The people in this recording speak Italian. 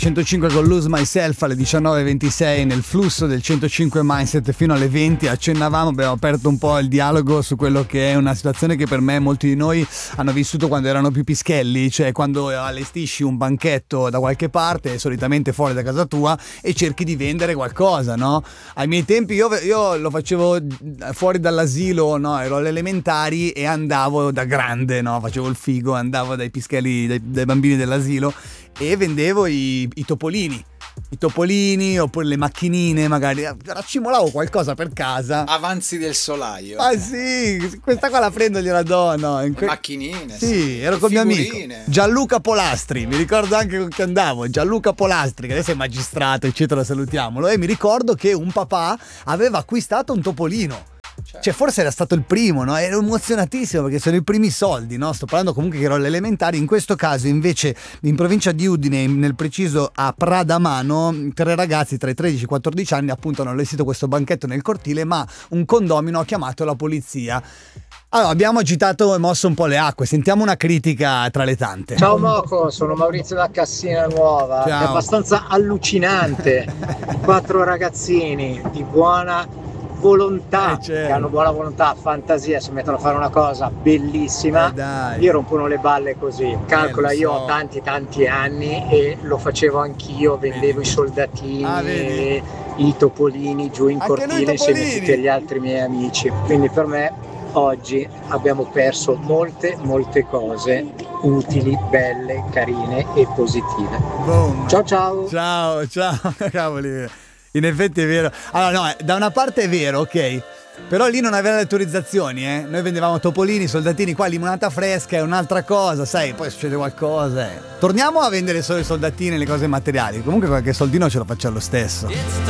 105 con Lose Myself alle 19:26 nel flusso del 105 Mindset fino alle 20. Accennavamo, abbiamo aperto un po' il dialogo su quello che è una situazione che per me molti di noi hanno vissuto quando erano più pischelli, cioè quando allestisci un banchetto da qualche parte, solitamente fuori da casa tua, e cerchi di vendere qualcosa, no? Ai miei tempi io lo facevo fuori dall'asilo, no? Ero alle elementari e andavo da grande, no? Facevo il figo, andavo dai pischelli, dai bambini dell'asilo e vendevo i topolini oppure le macchinine, magari raccimolavo qualcosa per casa. Avanzi del solaio. Ah sì, questa qua la prendo e gliela do, no? Macchinine. Sì, ero con mio amico Gianluca Polastri, mi ricordo anche con chi andavo, Gianluca Polastri, che adesso è magistrato, eccetera, salutiamolo. E mi ricordo che un papà aveva acquistato un topolino. Cioè forse era stato il primo, no? Ero emozionatissimo perché sono i primi soldi, no? Sto parlando comunque che ero alle elementari. In questo caso invece in provincia di Udine, nel preciso a Pradamano, 3 ragazzi tra i 13 e i 14 anni appunto hanno allestito questo banchetto nel cortile, ma un condomino ha chiamato la polizia. Allora, abbiamo agitato e mosso un po' le acque, sentiamo una critica tra le tante. Ciao Moco, sono Maurizio da Cassina Nuova. Ciao. È abbastanza allucinante. 4 ragazzini di buona volontà, certo, che hanno buona volontà, fantasia, si mettono a fare una cosa bellissima. Dai. Io rompono le balle così. Calcola, io ho tanti anni e lo facevo anch'io, vendevo i soldatini, e i topolini giù in Anche cortile insieme a tutti gli altri miei amici. Quindi per me oggi abbiamo perso molte cose utili, belle, carine e positive. Boom. Ciao. Cavoli. In effetti è vero. Allora no, da una parte è vero, ok, però lì non aveva le autorizzazioni, noi vendevamo topolini, soldatini, qua limonata fresca è un'altra cosa, sai, poi succede qualcosa. Torniamo a vendere solo i soldatini e le cose materiali, comunque qualche soldino ce lo facciamo lo stesso.